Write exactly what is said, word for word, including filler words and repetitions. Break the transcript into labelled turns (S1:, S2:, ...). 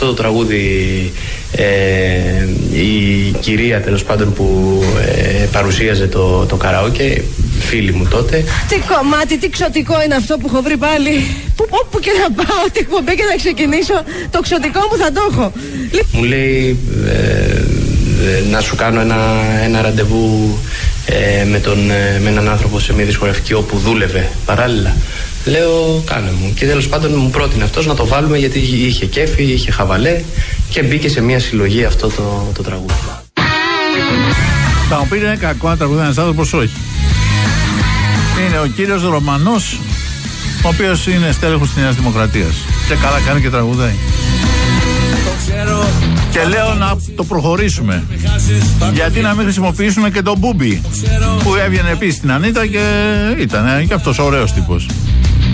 S1: αυτό το τραγούδι ε, η κυρία τέλος πάντων που ε, παρουσίαζε το, το καραόκε, φίλη μου τότε.
S2: Τι κομμάτι, τι ξωτικό είναι αυτό που έχω βρει πάλι. Που, όπου και να πάω, τι εκπομπή και να ξεκινήσω, το ξωτικό μου θα το έχω.
S1: Μου λέει ε, να σου κάνω ένα, ένα ραντεβού ε, με, τον, ε, με έναν άνθρωπο σε μια δισκογραφική όπου δούλευε παράλληλα. Λέω κάνε μου, και τέλος πάντων μου πρότεινε αυτός να το βάλουμε γιατί είχε κέφι, είχε χαβαλέ και μπήκε σε μια συλλογή αυτό το, το τραγούδι.
S3: Θα μου πει είναι κακό να τραγουδάει ένας άνθρωπος, όχι. Είναι ο κύριος Ρωμανός, ο οποίος είναι στέλεχος της Νέας Δημοκρατίας και καλά κάνει και τραγουδάει. Και λέω να το προχωρήσουμε. Γιατί να μην χρησιμοποιήσουμε και τον Μπούμπι που έβγαινε επίσης στην Ανίτα και ήταν και αυτός ωραίος τύπος.